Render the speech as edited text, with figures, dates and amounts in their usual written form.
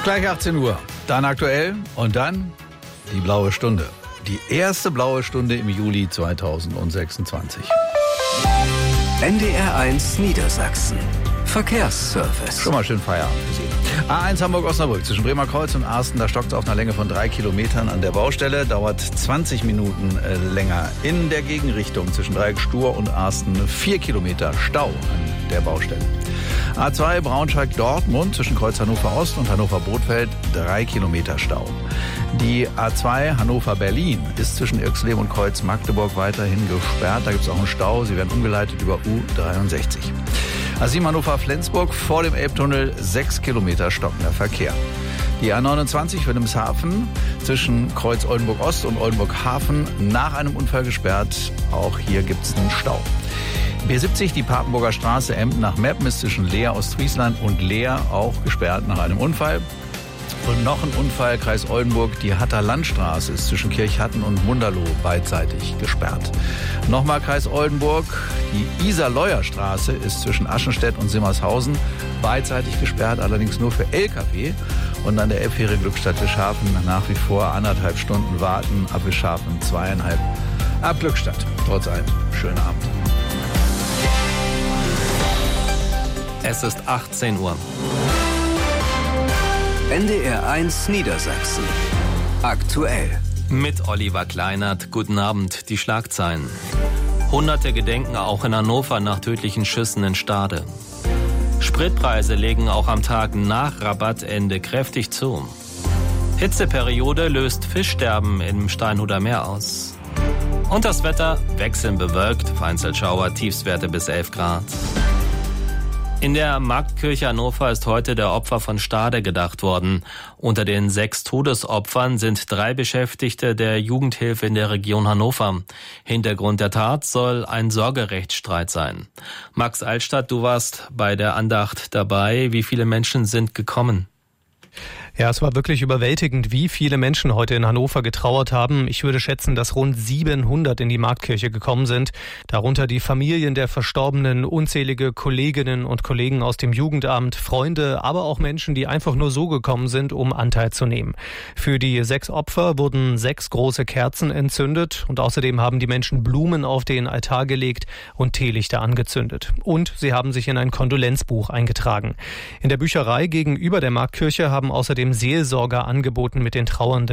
Gleich 18 Uhr. Dann aktuell und dann die blaue Stunde. Die erste blaue Stunde im Juli 2026. NDR1 Niedersachsen. Verkehrsservice. Schon mal schön Feierabend für Sie. A1 Hamburg-Osnabrück zwischen Bremerkreuz und Arsten. Da stockt es auf einer Länge von 3 Kilometern an der Baustelle. Dauert 20 Minuten länger. In der Gegenrichtung zwischen Dreieck-Stur und Arsten 4 Kilometer Stau an der Baustelle. A2 Braunschweig-Dortmund zwischen Kreuz Hannover-Ost und Hannover-Bothfeld 3 Kilometer Stau. Die A2 Hannover-Berlin ist zwischen Irxleben und Kreuz Magdeburg weiterhin gesperrt. Da gibt es auch einen Stau. Sie werden umgeleitet über U63. A7 Hannover-Flensburg vor dem Elbtunnel 6 Kilometer stockender Verkehr. Die A29 Wilhelmshaven zwischen Kreuz Oldenburg-Ost und Oldenburg-Hafen nach einem Unfall gesperrt. Auch hier gibt es einen Stau. B70, die Papenburger Straße Emden nach Meppen ist zwischen Leer, Ostfriesland und Leer auch gesperrt nach einem Unfall. Und noch ein Unfall, Kreis Oldenburg, die Hatter Landstraße ist zwischen Kirchhatten und Munderloh beidseitig gesperrt. Nochmal Kreis Oldenburg, die Isar-Leuer-Straße ist zwischen Aschenstedt und Simmershausen beidseitig gesperrt, allerdings nur für Lkw. Und an der Elbfähre Glückstadt-Wischhafen nach wie vor 1,5 Stunden warten, ab Wischhafen 2,5 ab Glückstadt. Trotz allem, schönen Abend. Es ist 18 Uhr. NDR1 Niedersachsen. Aktuell. Mit Oliver Kleinert. Guten Abend. Die Schlagzeilen. Hunderte gedenken auch in Hannover nach tödlichen Schüssen in Stade. Spritpreise legen auch am Tag nach Rabattende kräftig zu. Hitzeperiode löst Fischsterben im Steinhuder Meer aus. Und das Wetter wechselnd bewölkt, vereinzelt Schauer, Tiefstwerte bis 11 Grad. In der Marktkirche Hannover ist heute der Opfer von Stade gedacht worden. Unter den 6 Todesopfern sind 3 Beschäftigte der Jugendhilfe in der Region Hannover. Hintergrund der Tat soll ein Sorgerechtsstreit sein. Max Altstadt, du warst bei der Andacht dabei. Wie viele Menschen sind gekommen? Ja, es war wirklich überwältigend, wie viele Menschen heute in Hannover getrauert haben. Ich würde schätzen, dass rund 700 in die Marktkirche gekommen sind. Darunter die Familien der Verstorbenen, unzählige Kolleginnen und Kollegen aus dem Jugendamt, Freunde, aber auch Menschen, die einfach nur so gekommen sind, um Anteil zu nehmen. Für die 6 Opfer wurden 6 große Kerzen entzündet und außerdem haben die Menschen Blumen auf den Altar gelegt und Teelichter angezündet. Und sie haben sich in ein Kondolenzbuch eingetragen. In der Bücherei gegenüber der Marktkirche haben außerdem Seelsorger angeboten, mit den Trauernden